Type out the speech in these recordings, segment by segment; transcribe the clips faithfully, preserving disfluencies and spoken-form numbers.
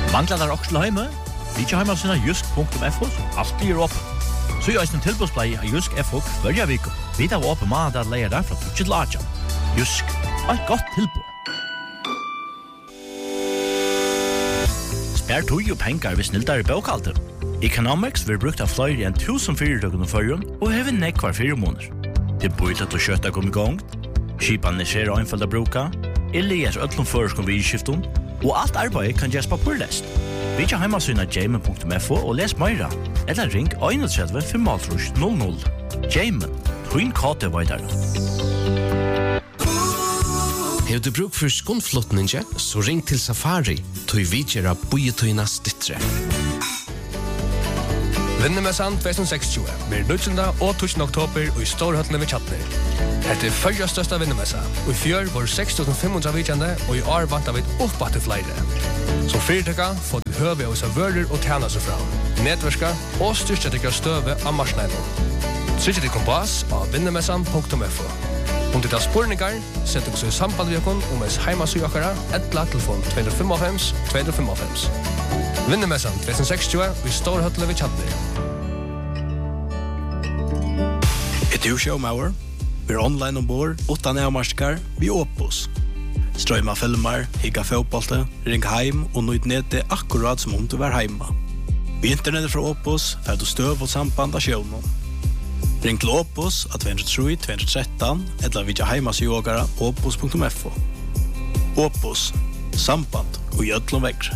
Manglar der også til hjemme? Vi ikke hjemme sinne jysk punktum f o, som alltid er åpen. Så gjør en tilbudsplay av Jysk F O hver vik. Vi tar åpen mandag at leier der fra tjueåtte til atten. Jysk, et godt tilbud. Spær tog og penger ved snilldere bøkalter. Economics vil brukt av flere enn tusen fyrirtøkene førjen og hever nekk hver fire måneder. Det bor til å kjøtte kom i gang, skipene skjer og innfølge bruka, eller gjør øtlom føreskom vidskiften, og alt arbeid kan gjøres papurlest. Vi tar hjemmesynet jamen punktum f o og les meira, eller ring tre fem null null. Jamen, Twin Kate Vaidar. Har du bruk for skundflottninge, så ring til Safari, tog vidgjera bojetøyna stittre. Vinnemessan tjuetusen seksogtjúgu blir nuttjunda og tusen oktober og i Storhøttene ved Tjatner. Dette er fyrja største vinnemessa, og i fjør var seks tusen fem hundre vidkjende, og i år vant av et oppbatt til flere. Som fyrtøkka får du høve av seg vører og tjene seg fra, nedverska og styrke til støve av marsneiden. Trykk til kompass av vinnemessan punktum f o. Om du tar spurningar, sett dere så i samband med dere om ens heimasøkere, etla telefon to fem fem to fem fem. Vinnemessan tjuetusen seksogtjúgu i Storhøttene ved Tjatner. Et du showmauer? Vi er online ombord, utan avmarskar, vi Opus. Strøyma filmer, higga fotbollte, ring heim og nøyd nede akkurat som om du var heima. Vi internettet fra Opus er du støv og samband av sjøvnen. Ring til Opus av to tre to tre tre eller vidja heimas jogara opus punktum f o. Opus, samband og gjødlom vekkre.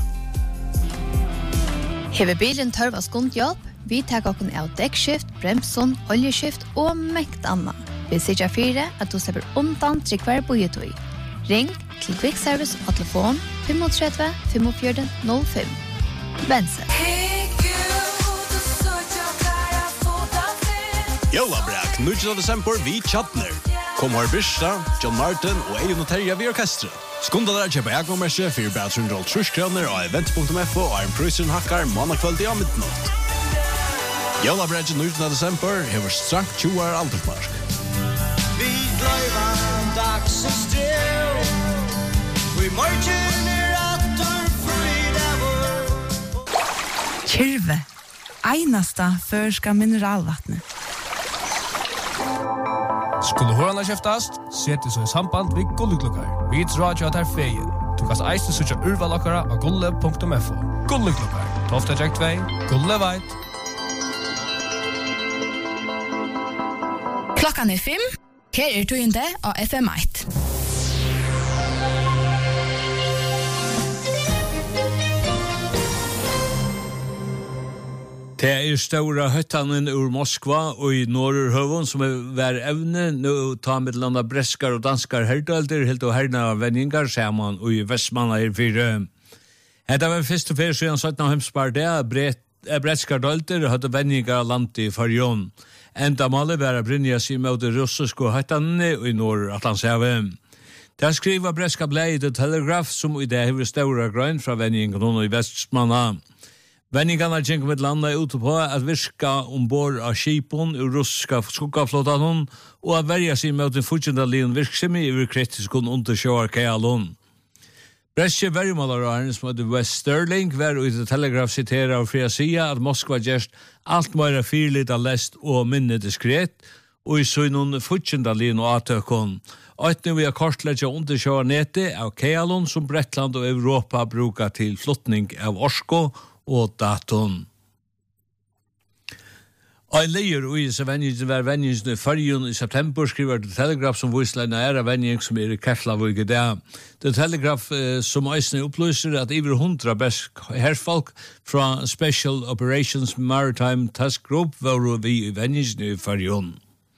Hever bilen tørv av skundhjelp, vi tar okken av dekkskift, bremson, oljeskift og mekt anna. Vi sier fire at du slipper undan til hver bojetøy. Ring til Quick Service og telefon fem tre fem fire null fem. Bense. Jólabrak, nuttjunda desember vi Tjatner. Kom her Birsta, John Martin og Eion og Terja vi orkestre. Skunda der kjøper jeg kommerse for bare tre hundre og tre kroner og event punktum f o og en prøysen hakkar månedkveld i midnatt. Jólabrak nuttjunda desember hever strak tjue år aldersmark. Vi gløyver dags og stil, vi marginer atter fridaver. Kyrve, einasta førska mineralvattnet. Skulle hårene kjeftast, sett så i samband ved Gulleklukkar. Vi drar jo at her feien. Du kan eiste sutja urvalokkara av gulle punktum f o. Gulleklukkar, tolv tre to, Gulle veit. Klokkan er fem, her er tøyende av F M ett. Det er stora høttanen ur Moskva og i Norrhøvun som er hver evne nå ta med landa breskar og danskar herdalder helt og herna venningar saman og i Vestmanna er fire. Hetta var fyrst og fyrir siden sytten hemspar det er breskar dalder og hadde venningar land i Farjon. Enda malet var Brynja sig mot russiske høttanen i Nord-Atlantshavet. Der skriver breska blei The Telegraph som i det hever stora grøn fra venningar i Vestmanna. Venningarna kjenker med landa ute på at virka ombord av skipon ur russiska skuggaflåtanon og at verja sig mot den fortjenta lijon virksimi i kritiskon undersjåar kealon. Breske verjumalararen som heter West Sterling var i The Telegraph sitera av fria sida at Moskva gjerst alt meira fyrlita lest og minne diskret og i søgnon fortjenta lijon og atøkon. Øytne vi har kortlegget undersjåar nete av kealon som Bretland og Europa brukar til flottning av orsko og daton. Ein leier og i venningen var venningen i Farjon i september skriver The Telegraph som visleina er av venning som er i Keflavik i dag. The Telegraph eh, som eisne opplyser at over hundra besk herrfolk fra Special Operations Maritime Task Group var vi i venningen i Farjon.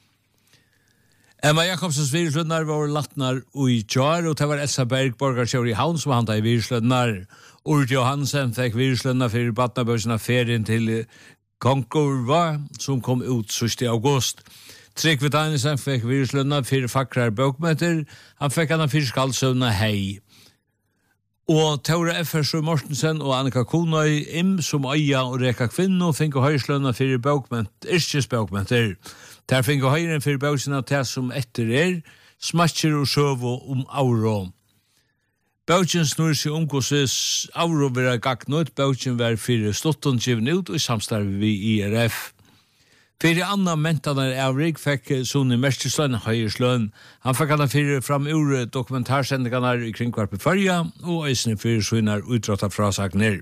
Emma Jakobsens virslønnar var latnar ui jar, og det var Elsa Berg, borgarsjør i Havn, som handa i virslønnar. Urt Johansen fikk virslønnar for badnabøsene ferien til Konkurva, som kom ut siste august. Trygve Danielsen fikk virslønnar for fakrar bøkmøter, han fikk han for skaldsøvna hei. Og Tore F. Hersø Mortensen og Annika Konøy, Im som Øya og Reka Kvinno, fikk høyslønnar for bøkmøter, yrkesbøkmøter. Der finner høyren for bøkene til som etter er, smatcher og søv om auro. Bautjen snur seg om hvordan avro vil gagnut. Bautjen var fyrir slutten given ut og i samstarve vi I R F. Fyrir anna mentanar avrik fikk Soni Merstesløn høyersløn. Han fikk han fyrir fram ur dokumentarsendingarna I kringkvarp I Førja og eisne fyrir svinar utrotta frasagner.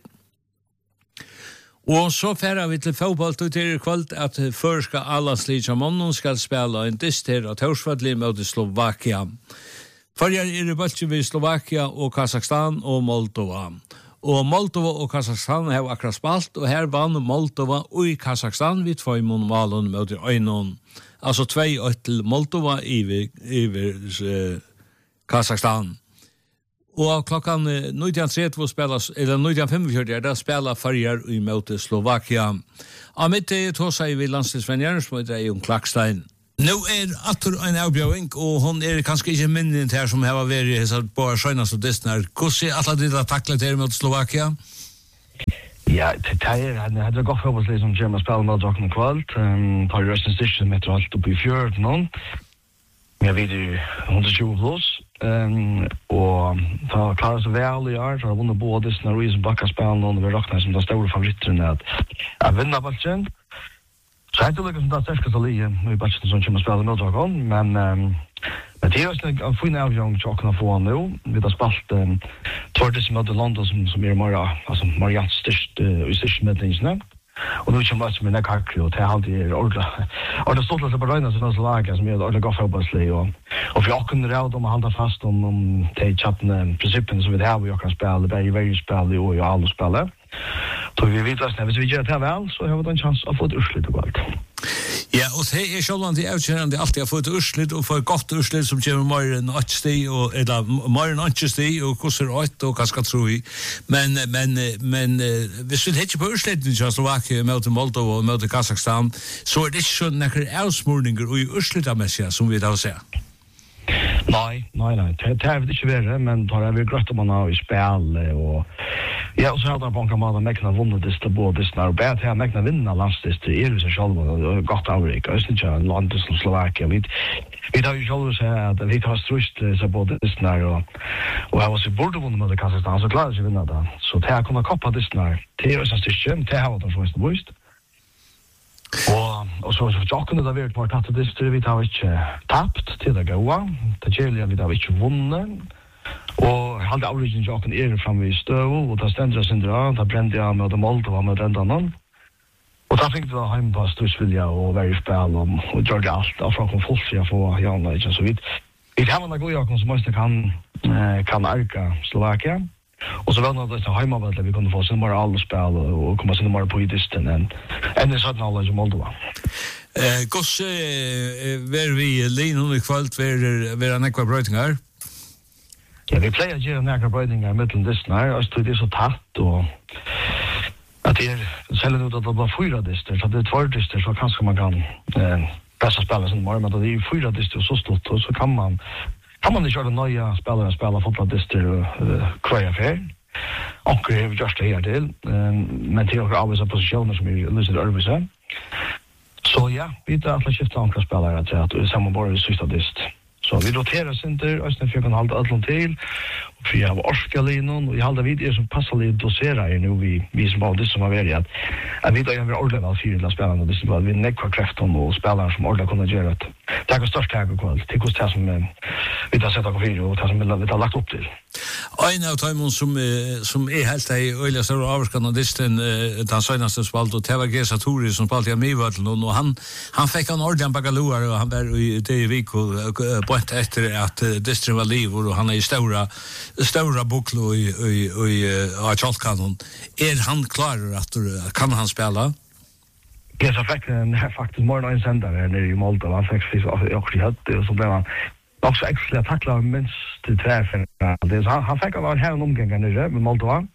Og så færa vi til fotball til i kvöld at førska Allandsliga Monnon skal spela en dist her av Torsvadli mot Slovakia. Førjar er i bølge ved Slovakia og Kazakstan og Moldova. Og Moldova og Kazakstan har akkurat spalt, og her vann Moldova og i Kazakstan vid tvoi månvalen mot Øynon. Altså tvei til Moldova i uh, Kazakstan. Og klokkan nitton trettio spelas, eller nitton fyrtiofem, der spela Førjar i møte Slovakia. Av mitt er tåsa I vi landstidsvenner, som heter Jon Klakstein. Nå er atter en avbjøring, og hon er kanskje ikke minnen her som har vært I hessa bare skjønnes og distner. Hvordan er alle dere taklet her mot Slovakia? Ja, det er det er godt fotballslig som kommer å spille med dere kvalt. Um, Par røstens styrke meter alt oppe I fjørt noen. Jeg vet jo hundratjugo pluss. Um, og da klarer seg vel I år, så har vunnet både distner og I som bakker spillene, og vi rakner som de store favoritterne at jeg vinner ballen. Så jeg tror ikke som det er sterskast å ligge i batchen som kommer å spille med dere, men um, men det er også en fin avgjøring til å kunne få han nå. Vi har spalt um, tårdis møte London som, som er mer, altså Marians størst uh, i største medlingene. Og nå kommer det som er nekkakri, og det er alltid er ordentlig. Og det er stort å se på røyna som er så laget, som er ordentlig godt fotballslig. Og, og for jeg kunne råd om å holde fast om, om de tjattene prinsippene som vi har, vi kan spille, det er I veldig spille og I alle spille. Så vi vet at hvis vi gjør det vel, så har vi en chans å få et urslit og alt. Ja, og det er sjålvan til avkjørende alltid har fått urslit, og får godt urslit som kommer mer enn åtte sti, eller mer enn åtte sti, og kosser åtte, og hva skal tro I. Men, men, men hvis vi ikke på ursliten til Slovakia, møte Moldova og møte Kazakstan, så er det ikke sånn nekker avsmurninger og I urslitammessige, som vi da ser. Nei, nei, nei, det har vi ikke vært, men da har vi grøtt om man har I spil, og ja, og så har det på en måte mekna vunnet disse både disse, og bare til å mekna vinne landsdiste, er jo seg selv, og godt avrik, og ikke en land som Slovakia. Vi, vi tar jo selv å si at vi tar strust seg både disse, og, og jeg var så burde vunnet med Kazakstan, så klarer jeg ikke vinne det. Så til å kunne koppa disse, til å si styrke, til å ha det som er bøyst. Og, og så så kunne det vært bare tatt til disse, vi tar ikke tapt til det gode, det kjelige vi tar ikke vunnet, og jeg hadde avrikken jokken er fremme I støv, og da stendte jeg sin dra, da brente jeg med Moldova med den dagen. Og da fikk jeg hjemme på strusvilja og være I spil, og, og gjør det alt, og fra kom folk til å få Janne, ikke så vidt. I det her var det gode jokken som også kan, eh, kan arka Slovakia, og så var det at hjemme var det vi kunne få sin mer alle spil, og komme sin mer på I disten enn enn I søtten alle I Moldova. Eh, Gosse, eh, var vi linjen I kvalt, var det nekva brøytingar? Ja, vi pleier å gjøre nærkere brøydinger I middelen disten her, og det er så tatt, og at det er, selv om det er fyra dister, så det er tvær dister, så kanskje man kan eh, bästa spela sin morgon, men det är fyra dister så stort, och så kan man kan man inte köra nya spelare och spela fotbolldister och uh, kvaja för. Och vi har just det här till, men till och avvisa positioner som är lustigt örvisa. Så ja, vi tar alla skifta ankra spelare till att samma bara i sista dist. Så vi roterar sig inte, och sen kan hålla allt till. Och vi har orskalinon, och jag håller vid er som passar lite dosera er nu, vi, vi som har det som har varit att jag vet att jag vill ordentligt av fyra spelare, och det är bara vi nekvar kräfton och spelare som ordentligt kunna göra det. Det är störst här på kväll, till hos det som vi har sett av fyra och det som vi har lagt upp till. En av Taimon som, som är helt i öliga stora avskan av disten den senaste spalt, och det var Gesa Tori som spalt i Amivötlen, och han, han fick en ordentlig bagaluar, och han var i det i vik och bort efter att disten var liv, och han är i stora stora buklo i i i av Chalkanon. Är han klar att kan han spela? Gesa fick en faktiskt mer än sändare nere i Moldova, han fick sig också i hötte, och så blev han också extra tacklar minst till träffen. Det han han fick av här en omgång nere med Moldova.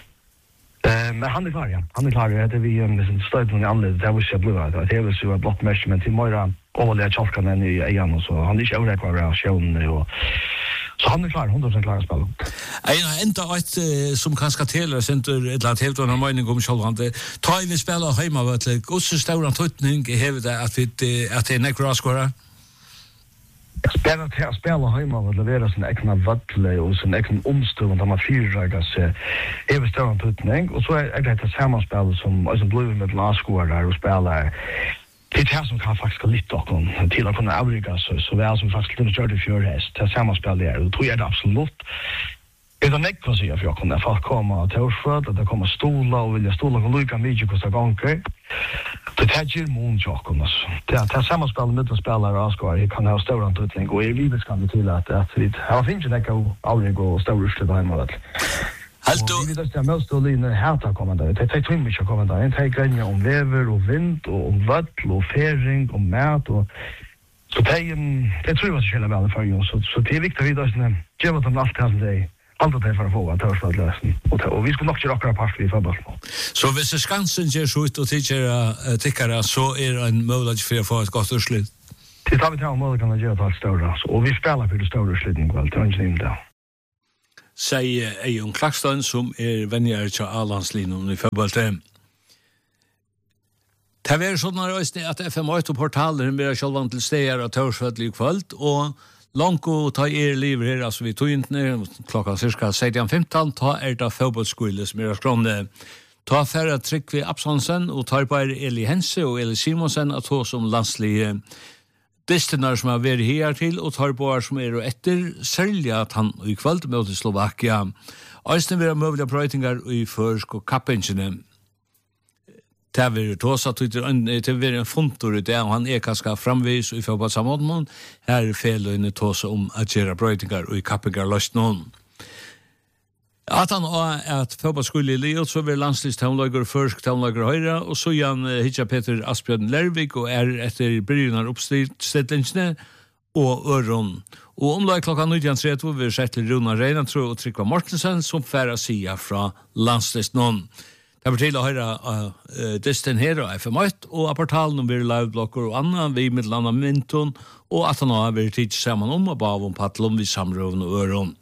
Eh men han är klar, ja. Han är klar, det vi med sin stöd från andra, det var så blåa. Det var så blått mesh men till morgon och det Chalkanen i igen, och så han är inte över kvar av showen, och så han är klar, hundra procent klar att spela. En enda ett som kanske telar center ett lat helt annan mening om självande. Ta vi spela hemma vet du. Gosse stora tutning har det att vi att det är nekra skora. Spela till spela hemma och leverera sin egna vattle och sin egen omstund där man fyrragar sig över stora puttning och så är det ett sammanspel som alltså blue med Laskor där och spelar det här som kan faktiskt lite och till att kunna avrika så så väl som faktiskt kunna köra det för häst det sammanspel där och tror jag det absolut är det näck vad jag för kunna få komma till Orsford att det kommer stola och vilja stola och lucka mycket kostar gånger det här ger månjocken alltså det är sammanspel med att spela Laskor det kan ha stor antutning och är vi ska till att att vi har finns det kan avrika och stor rust där hemma Halt du. Vi vet att mest av linjen här tar kommer där. Det tar två mycket kommer där. Det tar grann om väver och vind och om vatten och färing och mat och så det är det tror jag ska väl för ju så så det är viktigt vi då sen ge vad de allt kan säga. Allt det för att få att hörs vad lösen. Och och vi ska nog köra akkurat pass i fotboll. Så hvis det skansen ger så ut och tycker tycker så är en möjlighet för att få ett gott utslut. Det tar vi till möjlighet kan göra ett stora så och vi spelar för det stora utslutet väl tror jag inte. Säger Ejon Klaxton som är vänner till Alandslinjen i fotbollen. Det var sådana röster att F M åtta-portalen blir självant till stegar och törsvöld i kvöld och långt och ta er liv här, alltså vi tog inte ner klockan cirka sexton femton ta er da fotbollsskola som är skrånde. Ta färra Tryggvi Absalonsen och tar på er Eli Hense och Eli Simonsen att ha som landslig Distenar som har vært her til, og tar på som er og etter, særlig at han i kveld møter Slovakia. Øysten vil ha møvelige prøytinger i førsk og kappingene. Det har vært tåsa, det har vært en fontor i det, og han er kanskje framvis i fotballsamråden. Her er feløyene tåsa om at gjøre prøytinger i kappinger løst noen. At han er at fotballskolen i Liot, så vil landslivstavnlager og førsk tavnlager høyre, og så Jan Hitja Peter Asbjørn Lervik, og er etter bryggene oppstillingene og Øron. Og omlag klokka nitton tretti vil sett til Runa Reinantro og Trygva Mortensen, som færre sida fra landslivsnån. Det er til å høre uh, Distin her og F M åtta, og apportalen om vi liveblokker og Anna, vi med landa Minton, og at han har vært tid sammen om, og bav om Patlom, vi samrøven og Øron.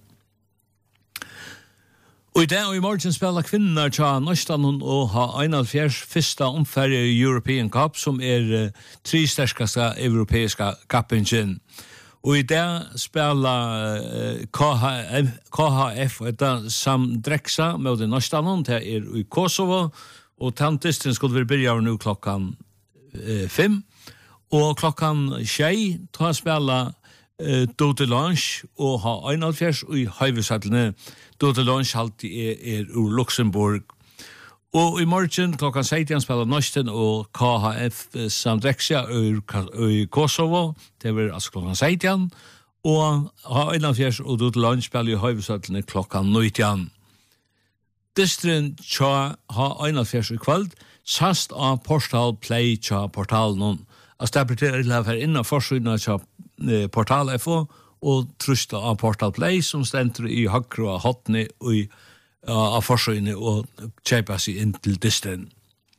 Og i dag og i morgen spiller kvinner til Nøystanon og har enoghalvfjerds første omfærre i European Cup, som er uh, tre sterskeste europeiske kappingen. Og i dag spiller uh, K H F og etter Samdreksa med Nøystanon, det er i Kosovo, og tantisten skulle vi begynne nå klokken uh, fem, og klokken tjei tar spiller uh, Dote Lunch og har enoghalvfjerds og i Høyvesattene. Dote Lunch alltid er, er ur Luxemburg. Og i morgen klokkan seksten spiller Nøysten og K H F Samdreksa i Kosovo. Det var altså klokkan seksten. Og har enoghalvfjerds og Dote Lunch spiller i Høyvesattene klokkan nitton. Distren tja har enoghalvfjerds i kveld, sast av Portal Play tja portalen. Altså det betyr at det er innan forsynene tja Portal F O, og trusta av Portal Play som stender i høyre og hotne og i, uh, av forsøyene og kjøper seg inn til distren.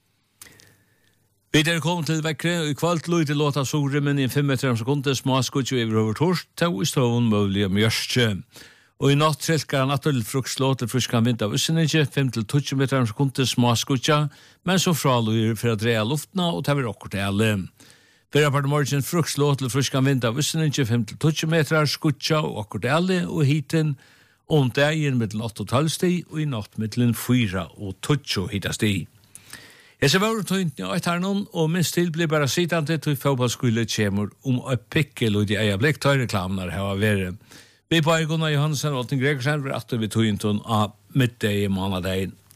Vi er kommet til vekkere, og i kvalt lå til låta Sorimmen i fem meter om sekunder, smaskutje over over tors, til i stoven mulig om gjørstje. Og i natt trilkar han naturlig frukslåt til fruskan vind av Ussenetje, fem til tjue meter om sekunder, smaskutje, men så fraløyer for å dreie luftna og ta vi rokker til alle. Fyrra part morgen frukslåt til fruskan vind av Ussenetje, fem til tjue meter, skutja og akkur til alle, og hiten om dagen mittelen åtte og tolv sti, og i natt mittelen fyra og tjue hita sti. Jeg ser vore tøyntni og et her noen, og minst til blir bare sittande til fotballskole kjemur om å pikkel og de eia blikk tøy reklamnar heva vere. Vi på Gunnar Johansen og Altin Gregersen var at vi tøyntun av middag i månedegin.